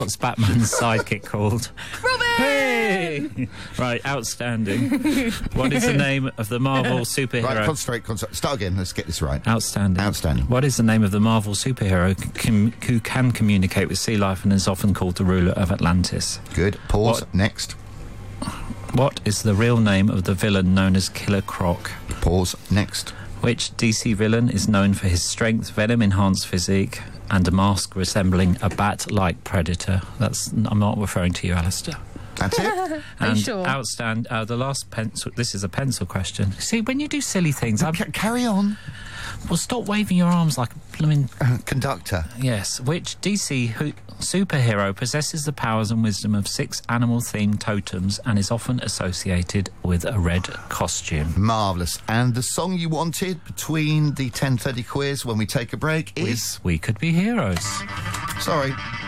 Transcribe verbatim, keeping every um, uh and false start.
What's Batman's sidekick called? Robin! Hey! Right, outstanding. What is the name of the Marvel superhero? Right, concentrate, concentrate. Start again. Let's get this right. Outstanding. Outstanding. What is the name of the Marvel superhero c- com- who can communicate with sea life and is often called the ruler of Atlantis? Good. Pause. What- Next. What is the real name of the villain known as Killer Croc? Pause. Next. Which D C villain is known for his strength, venom-enhanced physique, and a mask resembling a bat-like predator? That's. I'm not referring to you, Alistair. That's it. Are And you sure? outstand. Uh, the last pencil. This is a pencil question. See, when you do silly things, I C- carry on. well, stop waving your arms like a blooming. Uh, conductor. Yes. Which D C ho- superhero possesses the powers and wisdom of six animal-themed totems and is often associated with a red costume? Marvellous. And the song you wanted between the ten thirty quiz when we take a break is... We could be heroes. Sorry.